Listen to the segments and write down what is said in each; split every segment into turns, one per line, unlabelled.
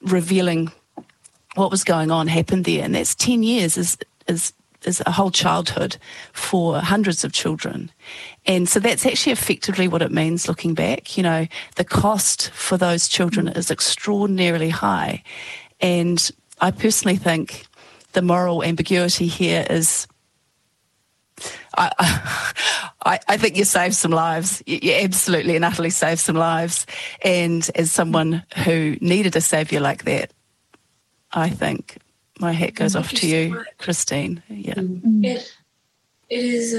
revealing what was going on happened there. And that's 10 years is a whole childhood for hundreds of children. And so that's actually effectively what it means looking back. You know, the cost for those children is extraordinarily high. And I personally think the moral ambiguity here is, I think you saved some lives. You absolutely and utterly saved some lives. And as someone who needed a saviour like that, I think my hat goes off to you, so Christine. Yeah.
It is,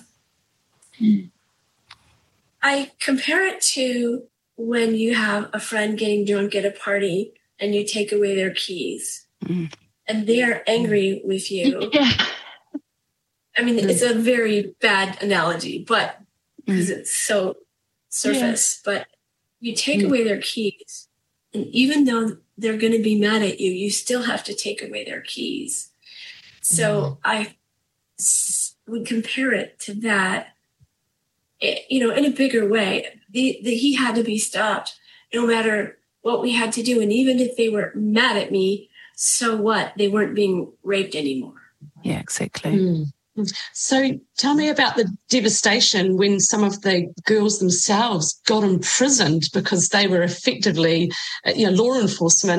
I compare it to when you have a friend getting drunk at a party and you take away their keys and they are angry with you. Yeah. I mean, it's a very bad analogy, but because it's so surface, but you take away their keys, and even though they're going to be mad at you, you still have to take away their keys. So I would compare it to that, you know, in a bigger way. He had to be stopped no matter what we had to do. And even if they were mad at me, so what? They weren't being raped anymore.
Yeah, exactly.
So tell me about the devastation when some of the girls themselves got imprisoned because they were effectively, law enforcement.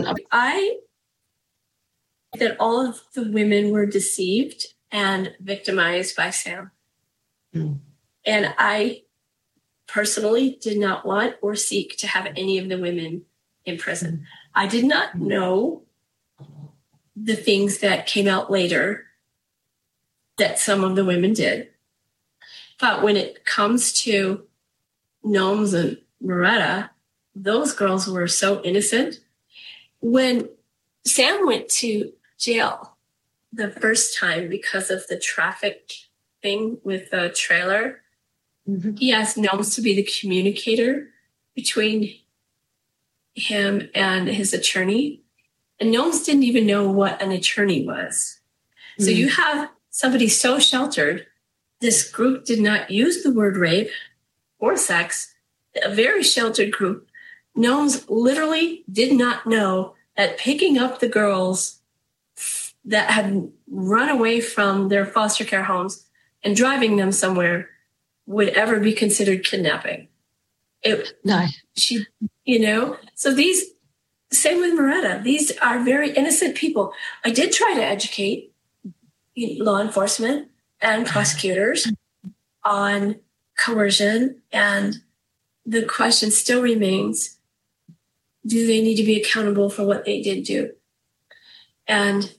That all of the women were deceived and victimized by Sam. And I personally did not want or seek to have any of the women in prison. I did not know the things that came out later that some of the women did. But when it comes to Noms and Moretta, those girls were so innocent. When Sam went to jail the first time because of the traffic thing with the trailer, he asked Noms to be the communicator between him and his attorney. And Noms didn't even know what an attorney was. So you have somebody so sheltered, this group did not use the word rape or sex, a very sheltered group. Noms literally did not know that picking up the girls that had run away from their foster care homes and driving them somewhere would ever be considered kidnapping. So same with Moretta. These are very innocent people. I did try to educate law enforcement and prosecutors on coercion, and the question still remains, do they need to be accountable for what they did do? And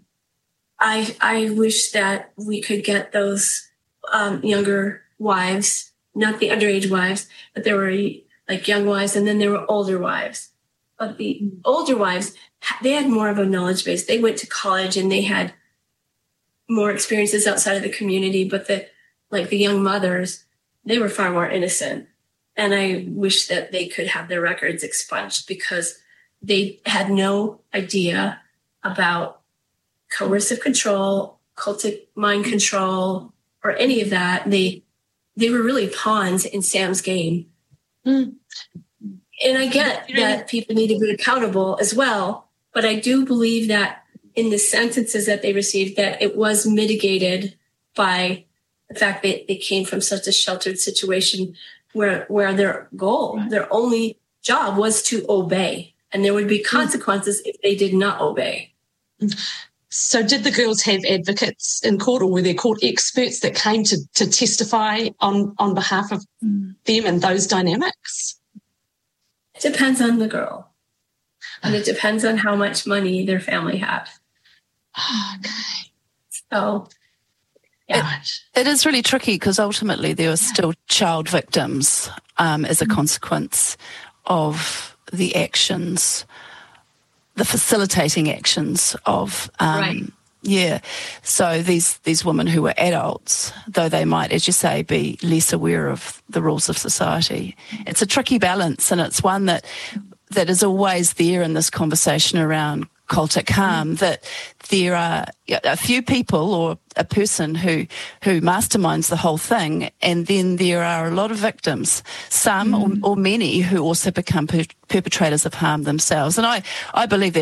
I wish that we could get those younger wives, not the underage wives, but there were like young wives, and then there were older wives. But the older wives, they had more of a knowledge base. They went to college and they had more experiences outside of the community, but the young mothers, they were far more innocent. And I wish that they could have their records expunged because they had no idea about coercive control, cultic mind control, or any of that. They were really pawns in Sam's game. And I get that people need to be accountable as well, but I do believe that in the sentences that they received, that it was mitigated by the fact that they came from such a sheltered situation where their goal, their only job was to obey. And there would be consequences if they did not obey.
So did the girls have advocates in court, or were there court experts that came to testify on behalf of them and those dynamics?
It depends on the girl. And it depends on how much money their family had.
Okay.
So,
yeah. It is really tricky because ultimately there are still child victims as a consequence of the actions, the facilitating actions of, So these women who were adults, though they might, as you say, be less aware of the rules of society. It's a tricky balance, and it's one that is always there in this conversation around cultic harm, that there are a few people or a person who masterminds the whole thing, and then there are a lot of victims, some or many, who also become perpetrators of harm themselves. And I believe that